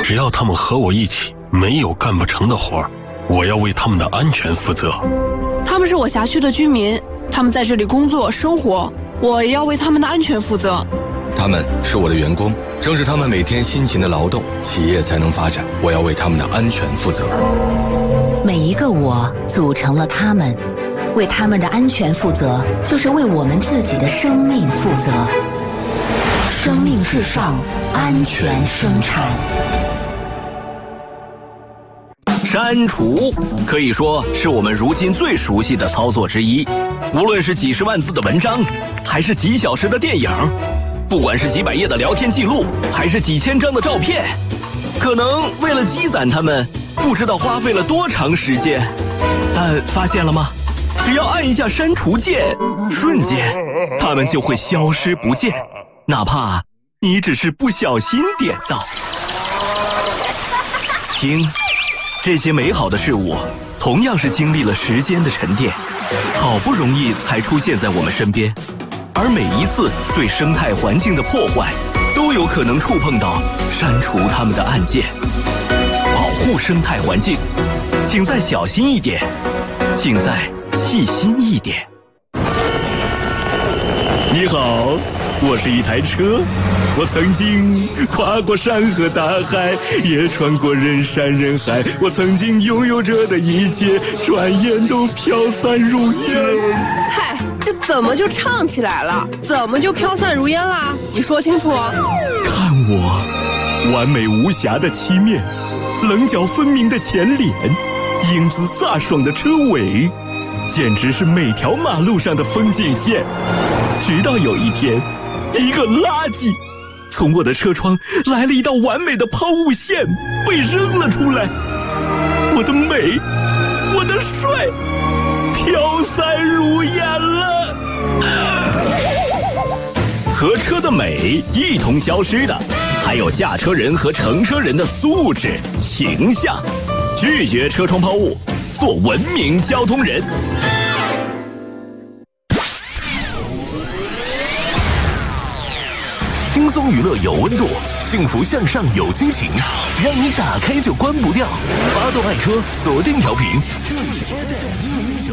只要他们和我一起，没有干不成的活，我要为他们的安全负责。 他们是我辖区的居民，他们在这里工作生活，我也要为他们的安全负责。 他们是我的员工，正是他们每天辛勤的劳动，企业才能发展。我要为他们的安全负责。 每一个我组成了他们，为他们的安全负责，就是为我们自己的生命负责。生命至上，安全生产。 删除可以说是我们如今最熟悉的操作之一。无论是几十万字的文章，还是几小时的电影，不管是几百页的聊天记录，还是几千张的照片，可能为了积攒它们，不知道花费了多长时间。但发现了吗？只要按一下删除键，瞬间它们就会消失不见，哪怕你只是不小心点到。听，这些美好的事物同样是经历了时间的沉淀，好不容易才出现在我们身边，而每一次对生态环境的破坏，都有可能触碰到删除它们的按键。保护生态环境，请再小心一点，请再细心一点。你好，我是一台车，我曾经跨过山河大海，也穿过人山人海，我曾经拥有着的一切，转眼都飘散如烟。 嗨，这怎么就唱起来了？怎么就飘散如烟啦？你说清楚。 看我完美无瑕的漆面，棱角分明的前脸，英姿飒爽的车尾，简直是每条马路上的风景线。直到有一天，一个垃圾从我的车窗来了一道完美的抛物线，被扔了出来。我的美，我的帅，飘散如烟了。和车的美一同消失的，还有驾车人和乘车人的素质、形象。拒绝车窗抛物，做文明交通人。 轻松娱乐有温度，幸福向上有激情，让你打开就关不掉。发动爱车，锁定调频，这里是